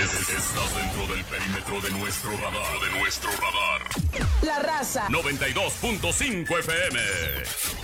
Estás dentro del perímetro de nuestro radar. La Raza. 92.5 FM.